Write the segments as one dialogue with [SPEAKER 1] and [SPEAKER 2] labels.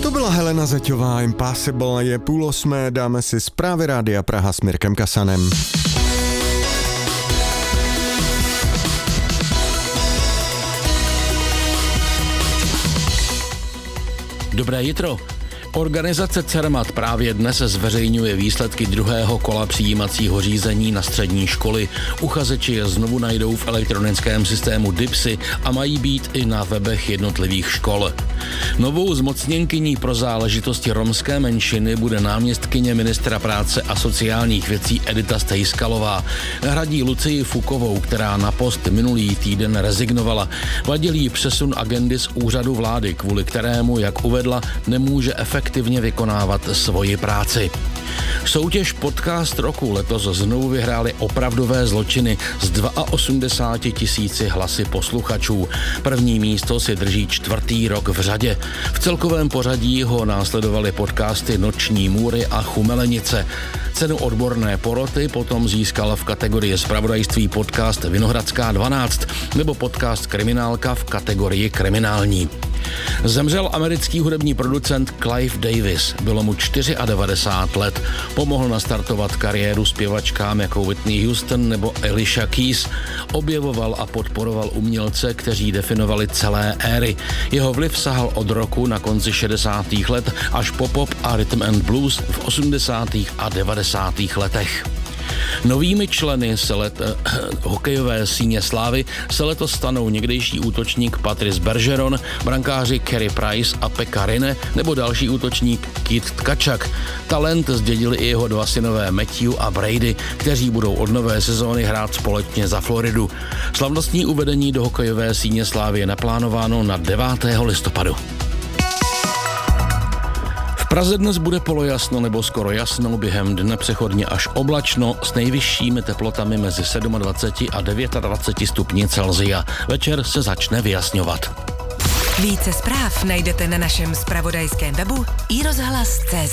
[SPEAKER 1] To byla Helena Zeťová, Impossible, je 7:30, dáme si zprávy Rádia Praha s Mirkem Kasanem.
[SPEAKER 2] Dobré jitro. Organizace Cermat právě dnes zveřejňuje výsledky druhého kola přijímacího řízení na střední školy. Uchazeči je znovu najdou v elektronickém systému DIPSy a mají být i na webech jednotlivých škol. Novou zmocněnkyní pro záležitosti romské menšiny bude náměstkyně ministra práce a sociálních věcí Edita Stejskalová. Nahradí Lucii Fukovou, která na post minulý týden rezignovala. Vadil jí přesun agendy z úřadu vlády, kvůli kterému, jak uvedla, nemůže efektivně vykonávat svoji práci. Soutěž Podcast roku letos znovu vyhrály Opravdové zločiny s 82 000 hlasy posluchačů. První místo si drží 4. rok v řadě. V celkovém pořadí ho následovaly podcasty Noční můry a Chumelenice. Cenu odborné poroty potom získal v kategorii zpravodajství podcast Vinohradská 12 nebo podcast Kriminálka v kategorii kriminální. Zemřel americký hudební producent Clive Davis. Bylo mu 94 let. Pomohl nastartovat kariéru zpěvačkám jako Whitney Houston nebo Alicia Keys. Objevoval a podporoval umělce, kteří definovali celé éry. Jeho vliv sahal od roku na konci 60. let až po pop a rhythm and blues v 80. a 90. letech. Novými členy hokejové síně slávy se letos stanou někdejší útočník Patrice Bergeron, brankáři Carey Price a Pekka Rinne nebo další útočník Keith Tkachuk. Talent zdědili i jeho dva synové Matthew a Brady, kteří budou od nové sezóny hrát společně za Floridu. Slavnostní uvedení do hokejové síně slávy je naplánováno na 9. listopadu. V Praze dnes bude polojasno nebo skoro jasno, během dne přechodně až oblačno s nejvyššími teplotami mezi 27 a 29 stupni Celsia. Večer se začne vyjasňovat.
[SPEAKER 3] Více zpráv najdete na našem zpravodajském webu iRozhlas.cz.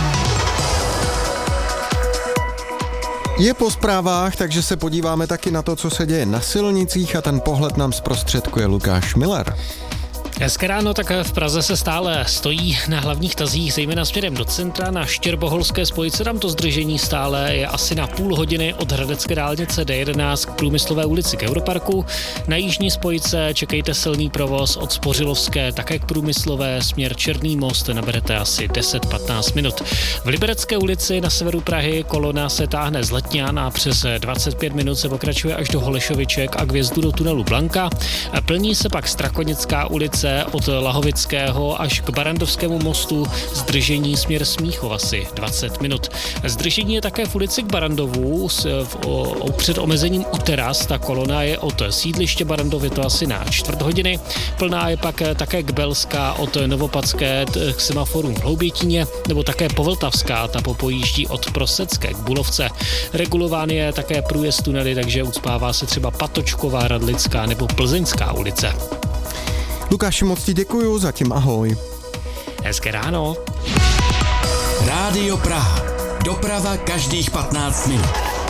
[SPEAKER 1] Je po zprávách, takže se podíváme taky na to, co se děje na silnicích a ten pohled nám zprostředkuje Lukáš Miller.
[SPEAKER 4] Hezké ráno, tak v Praze se stále stojí na hlavních tazích, zejména směrem do centra. Na Štěrboholské spojce tam to zdržení stále je asi na půl hodiny od hradecké dálnice D11 k Průmyslové ulici k Europarku. Na jižní spojce čekejte silný provoz od Spořilovské také k Průmyslové, směr Černý most naberete asi 10-15 minut. V Liberecké ulici na severu Prahy kolona se táhne z Letňána a přes 25 minut se pokračuje až do Holešoviček a k vjezdu do tunelu Blanka. Plní se pak Strakonická ulice od Lahovického až k Barandovskému mostu, zdržení směr Smíchov asi 20 minut. Zdržení je také v ulici k Barandovu před omezením u teras. Ta kolona je od sídliště Barandov, je to asi na 4 hodiny. Plná je pak také k Belská od Novopadské k semaforu v Hloubětíně, nebo také Povltavská, ta popojíždí od Prosecké k Bulovce. Regulován je také průjezd tunely, takže ucpává se třeba Patočková, Radlická nebo Plzeňská ulice.
[SPEAKER 1] Lukáši, moc ti děkuju, zatím ahoj.
[SPEAKER 4] Hezké ráno.
[SPEAKER 5] Rádio Praha. Doprava každých 15 minut.